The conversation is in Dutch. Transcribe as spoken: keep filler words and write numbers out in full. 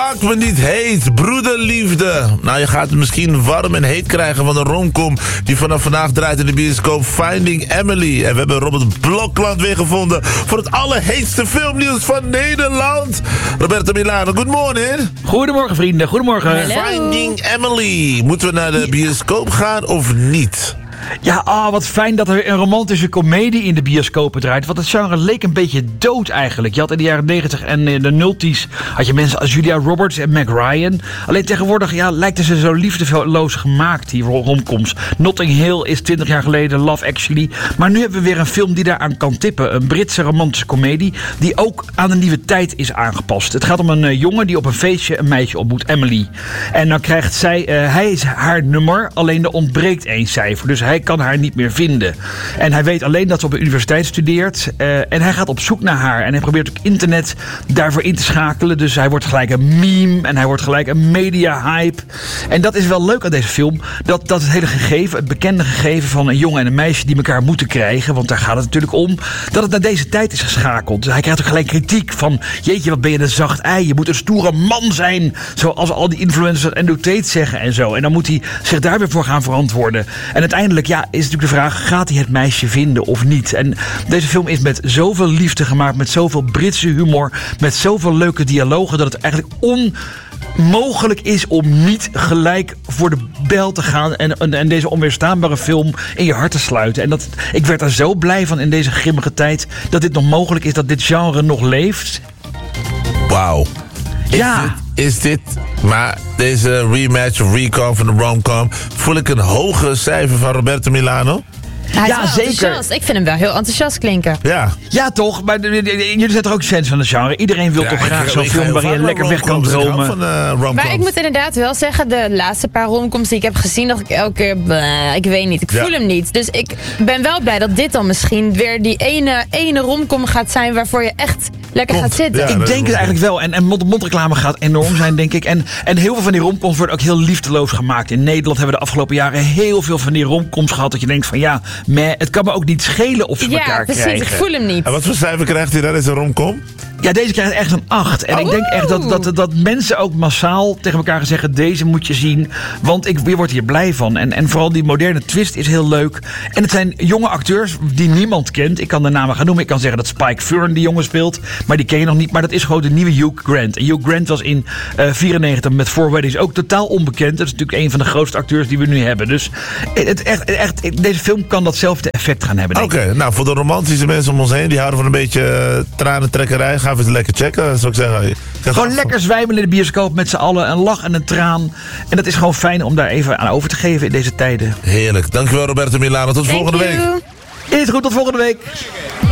Maak me niet heet, broederliefde. Nou, je gaat het misschien warm en heet krijgen van een romcom die vanaf vandaag draait in de bioscoop, Finding Emily. En we hebben Robert Blokland weer gevonden voor het allerheetste filmnieuws van Nederland. Roberto Milano, good morning. Goedemorgen vrienden, goedemorgen. Hello. Finding Emily. Moeten we naar de bioscoop gaan of niet? Ja, ah, wat fijn dat er een romantische komedie in de bioscopen draait. Want het genre leek een beetje dood eigenlijk. Je had in de jaren negentig en in de nulties had je mensen als Julia Roberts en Meg Ryan. Alleen tegenwoordig ja, lijken ze zo liefdeloos gemaakt, die romcoms. Notting Hill is twintig jaar geleden, Love Actually. Maar nu hebben we weer een film die daaraan kan tippen. Een Britse romantische komedie die ook aan de nieuwe tijd is aangepast. Het gaat om een uh, jongen die op een feestje een meisje ontmoet, Emily. En dan krijgt zij, uh, hij is haar nummer, alleen er ontbreekt één cijfer. Dus hij kan haar niet meer vinden. En hij weet alleen dat ze op de universiteit studeert. Uh, en hij gaat op zoek naar haar. En hij probeert ook internet daarvoor in te schakelen. Dus hij wordt gelijk een meme. En hij wordt gelijk een media-hype. En dat is wel leuk aan deze film. Dat, dat het hele gegeven, het bekende gegeven van een jongen en een meisje die elkaar moeten krijgen. Want daar gaat het natuurlijk om. Dat het naar deze tijd is geschakeld. Dus hij krijgt ook gelijk kritiek van, jeetje, wat ben je een zacht ei. Je moet een stoere man zijn. Zoals al die influencers en Andrew Tate zeggen en zo. En dan moet hij zich daar weer voor gaan verantwoorden. En uiteindelijk, ja, is natuurlijk de vraag, gaat hij het meisje vinden of niet? En deze film is met zoveel liefde gemaakt, met zoveel Britse humor, met zoveel leuke dialogen, dat het eigenlijk onmogelijk is om niet gelijk voor de bel te gaan en, en, en deze onweerstaanbare film in je hart te sluiten. En dat, ik werd er zo blij van in deze grimmige tijd, dat dit nog mogelijk is, dat dit genre nog leeft. Wauw. Ja. Is dit, is dit, maar deze rematch of recall van de romcom, voel ik een hoger cijfer van Roberto Milano? Hij ja, is wel zeker. Ik vind hem wel heel enthousiast klinken. Ja. Ja, toch? Maar de, de, de, jullie zijn toch ook fans van het genre? Iedereen wil Ja, toch ik- graag ik- zo'n ik film ga heel waarin je vaak lekker naar weg kan romcoms. Ik hou dromen. van, uh, romcoms. Maar ik moet inderdaad wel zeggen, de laatste paar romcoms die ik heb gezien, dacht ik elke keer, bleh, ik weet niet, ik Ja. voel hem niet. Dus ik ben wel blij dat dit dan misschien weer die ene, ene romcom gaat zijn waarvoor je echt lekker Klopt. gaat zitten. Ja, Ik dat denk is het eigenlijk wel. En, en mond-op-mond reclame gaat enorm zijn, denk ik. En, en heel veel van die romcoms worden ook heel liefdeloos gemaakt. In Nederland hebben we de afgelopen jaren heel veel van die romcoms gehad. Dat je denkt van ja, meh, het kan me ook niet schelen of ze Ja, elkaar precies, krijgen. ik voel hem niet. En wat voor cijfer krijgt hij dan? Is een romcom? Ja, deze krijgt echt een acht. En ik denk echt dat, dat, dat mensen ook massaal tegen elkaar gaan zeggen, deze moet je zien. Want ik, je wordt hier blij van. En, en vooral die moderne twist is heel leuk. En het zijn jonge acteurs die niemand kent. Ik kan de namen gaan noemen. Ik kan zeggen dat Spike Fern die jongen speelt. Maar die ken je nog niet. Maar dat is gewoon de nieuwe Hugh Grant. En Hugh Grant was in uh, vierennegentig met Four Weddings ook totaal onbekend. Dat is natuurlijk een van de grootste acteurs die we nu hebben. Dus het, echt, echt, deze film kan datzelfde effect gaan hebben. Oké, okay, nou voor de romantische mensen om ons heen, die houden van een beetje uh, tranentrekkerij, gaan we het lekker checken, zou ik zeggen. Gewoon lekker zwijmelen in de bioscoop met z'n allen. Een lach en een traan. En dat is gewoon fijn om daar even aan over te geven in deze tijden. Heerlijk. Dankjewel Roberto Milano. Tot Thank volgende you. week. Is het goed, tot volgende week.